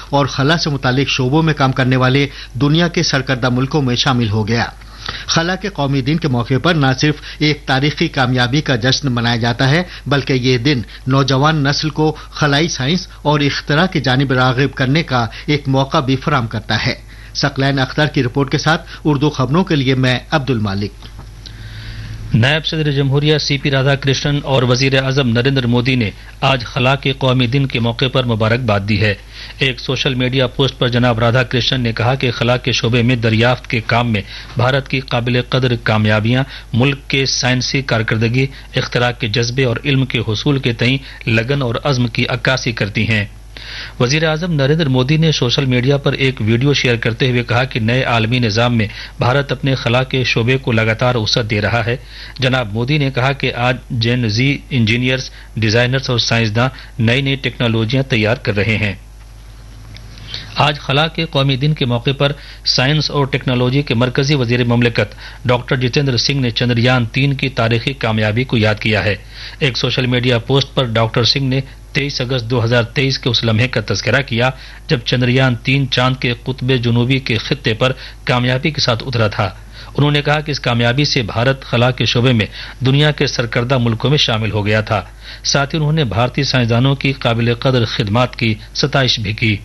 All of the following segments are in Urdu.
اور خلا سے متعلق شعبوں میں کام کرنے والے دنیا کے سرکردہ ملکوں میں شامل ہو گیا۔ خلا کے قومی دن کے موقع پر نہ صرف ایک تاریخی کامیابی کا جشن منایا جاتا ہے بلکہ یہ دن نوجوان نسل کو خلائی سائنس اور اختراع کی جانب راغب کرنے کا ایک موقع بھی فراہم کرتا ہے۔ ثقلین اختر کی رپورٹ کے ساتھ اردو خبروں کے لیے میں عبد المالک۔ نائب صدر جمہوریہ سی پی رادھا کرشنن اور وزیر اعظم نریندر مودی نے آج خلا کے قومی دن کے موقع پر مبارکباد دی ہے۔ ایک سوشل میڈیا پوسٹ پر جناب رادھا کرشنن نے کہا کہ خلا کے شعبے میں دریافت کے کام میں بھارت کی قابل قدر کامیابیاں ملک کے سائنسی کارکردگی، اختراع کے جذبے اور علم کے حصول کے تئیں لگن اور عزم کی عکاسی کرتی ہیں۔ وزیر اعظم نریندر مودی نے سوشل میڈیا پر ایک ویڈیو شیئر کرتے ہوئے کہا کہ نئے عالمی نظام میں بھارت اپنے خلا کے شعبے کو لگاتار وسعت دے رہا ہے۔ جناب مودی نے کہا کہ آج جین زی انجینئرز، ڈیزائنرز اور سائنسداں نئی نئی ٹیکنالوجیاں تیار کر رہے ہیں۔ آج خلا کے قومی دن کے موقع پر سائنس اور ٹیکنالوجی کے مرکزی وزیر مملکت ڈاکٹر جتیندر سنگھ نے چندریان 3 کی تاریخی کامیابی کو یاد کیا ہے۔ ایک سوشل میڈیا پوسٹ پر ڈاکٹر سنگھ نے 23 اگست 2023 کے اس لمحے کا تذکرہ کیا جب چندریان 3 چاند کے قطب جنوبی کے خطے پر کامیابی کے ساتھ اترا تھا۔ انہوں نے کہا کہ اس کامیابی سے بھارت خلا کے شعبے میں دنیا کے سرکردہ ملکوں میں شامل ہو گیا تھا۔ ساتھ ہی انہوں نے بھارتی سائنسدانوں کی قابل قدر خدمات کی ستائش بھی کی۔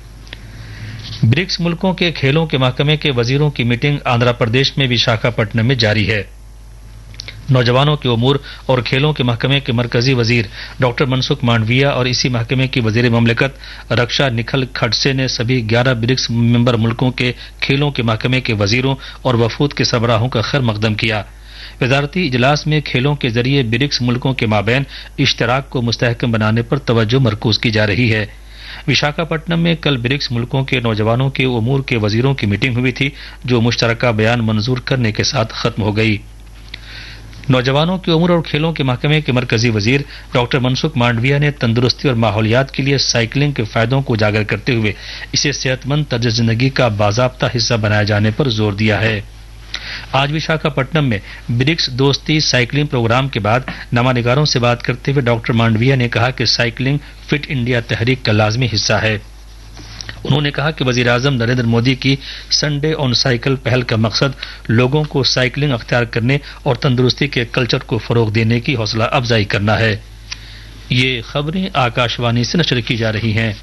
برکس ملکوں کے کھیلوں کے محکمے کے وزیروں کی میٹنگ آندھرا پردیش میں وشاکھاپٹنم میں جاری ہے۔ نوجوانوں کے امور اور کھیلوں کے محکمے کے مرکزی وزیر ڈاکٹر منسکھ مانڈویہ اور اسی محکمے کی وزیر مملکت رکشا نکھل کھڈسے نے سبھی 11 برکس ممبر ملکوں کے کھیلوں کے محکمے کے وزیروں اور وفود کے سربراہوں کا خیر مقدم کیا۔ وزارتی اجلاس میں کھیلوں کے ذریعے برکس ملکوں کے مابین اشتراک کو مستحکم بنانے پر توجہ مرکوز کی جا رہی ہے۔ وشاکھاپٹنم میں کل برکس ملکوں کے نوجوانوں کے امور کے وزیروں کی میٹنگ ہوئی تھی جو مشترکہ بیان منظور کرنے کے ساتھ ختم ہو گئی۔ نوجوانوں کے امور اور کھیلوں کے محکمے کے مرکزی وزیر ڈاکٹر منسکھ مانڈویہ نے تندرستی اور ماحولیات کے لیے سائیکلنگ کے فائدوں کو اجاگر کرتے ہوئے اسے صحت مند طرز زندگی کا باضابطہ حصہ بنائے جانے پر زور دیا ہے۔ آج وشاکھاپٹنم میں برکس دوستی سائیکلنگ پروگرام کے بعد نامہ سے بات کرتے ہوئے ڈاکٹر مانڈویہ نے کہا کہ سائیکلنگ فٹ انڈیا تحریک کا لازمی حصہ ہے۔ انہوں نے کہا کہ وزیر اعظم نریندر مودی کی سنڈے آن سائیکل پہل کا مقصد لوگوں کو سائیکلنگ اختیار کرنے اور تندرستی کے کلچر کو فروغ دینے کی حوصلہ افزائی کرنا ہے۔ یہ خبریں آکاشوانی سے نشر کی جا رہی ہیں۔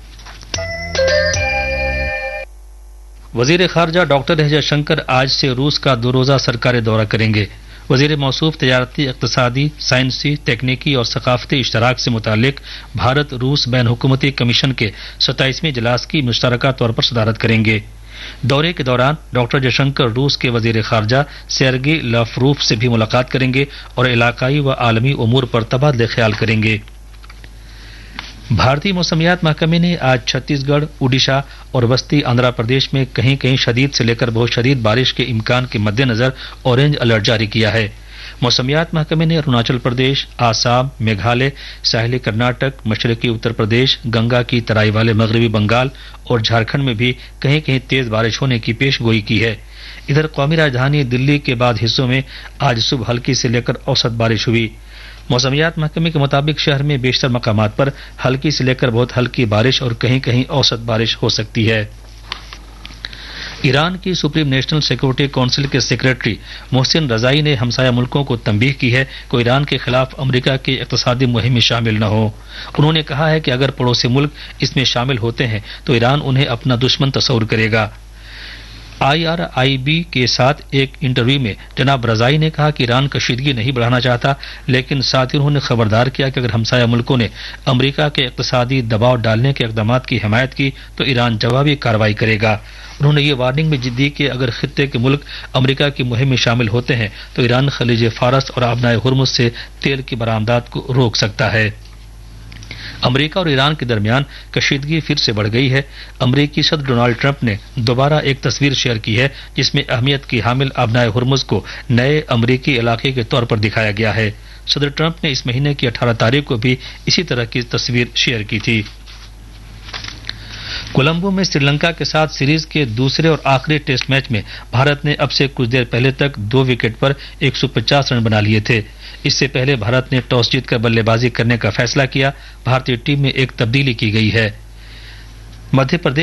وزیر خارجہ ڈاکٹر ایس جے شنکر آج سے روس کا 2 روزہ سرکاری دورہ کریں گے۔ وزیر موصوف تجارتی، اقتصادی، سائنسی، تکنیکی اور ثقافتی اشتراک سے متعلق بھارت روس بین حکومتی کمیشن کے 27ویں اجلاس کی مشترکہ طور پر صدارت کریں گے۔ دورے کے دوران ڈاکٹر جے شنکر روس کے وزیر خارجہ سیرگی لاوروف سے بھی ملاقات کریں گے اور علاقائی و عالمی امور پر تبادلہ خیال کریں گے۔ بھارتی موسمیات محکمے نے آج چھتیس گڑھ، اڈیشہ اور وسطی آندھرا پردیش میں کہیں کہیں شدید سے لے کر بہت شدید بارش کے امکان کے مد نظر اورنج الرٹ جاری کیا ہے۔ موسمیات محکمے نے اروناچل پردیش، آسام، میگھالیہ، ساحلی کرناٹک، مشرقی اتر پردیش، گنگا کی ترائی والے مغربی بنگال اور جھارکھنڈ میں بھی کہیں کہیں تیز بارش ہونے کی پیش گوئی کی ہے۔ ادھر قومی راجدھانی دلی کے بعض حصوں میں آج صبح ہلکی سے لے کر اوسط بارش ہوئی۔ موسمیات محکمے کے مطابق شہر میں بیشتر مقامات پر ہلکی سے لے کر بہت ہلکی بارش اور کہیں کہیں اوسط بارش ہو سکتی ہے۔ ایران کی سپریم نیشنل سیکورٹی کونسل کے سیکریٹری محسن رضائی نے ہمسایہ ملکوں کو تنبیہ کی ہے کہ ایران کے خلاف امریکہ کی اقتصادی مہم میں شامل نہ ہو۔ انہوں نے کہا ہے کہ اگر پڑوسی ملک اس میں شامل ہوتے ہیں تو ایران انہیں اپنا دشمن تصور کرے گا۔ IRIB کے ساتھ ایک انٹرویو میں جناب رضائی نے کہا کہ ایران کشیدگی نہیں بڑھانا چاہتا، لیکن ساتھ ہی انہوں نے خبردار کیا کہ اگر ہمسایہ ملکوں نے امریکہ کے اقتصادی دباؤ ڈالنے کے اقدامات کی حمایت کی تو ایران جوابی کارروائی کرے گا۔ انہوں نے یہ وارننگ بھی دی کہ اگر خطے کے ملک امریکہ کی مہم میں شامل ہوتے ہیں تو ایران خلیج فارس اور آبنائے ہرمز سے تیل کی برآمدات کو روک سکتا ہے۔ امریکہ اور ایران کے درمیان کشیدگی پھر سے بڑھ گئی ہے۔ امریکی صدر ڈونالڈ ٹرمپ نے دوبارہ ایک تصویر شیئر کی ہے جس میں اہمیت کی حامل آبنائے ہرمز کو نئے امریکی علاقے کے طور پر دکھایا گیا ہے۔ صدر ٹرمپ نے اس مہینے کی 18 تاریخ کو بھی اسی طرح کی تصویر شیئر کی تھی۔ کولمبو میں سری لنکا کے ساتھ سیریز کے دوسرے اور آخری ٹیسٹ میچ میں بھارت نے اب سے کچھ دیر پہلے تک 2 وکٹ پر 150 رن بنا لیے تھے۔ اس سے پہلے بھارت نے ٹاس جیت کر بلے بازی کرنے کا فیصلہ کیا۔ بھارتی ٹیم میں ایک تبدیلی کی گئی ہے۔ مدھیہ پردیش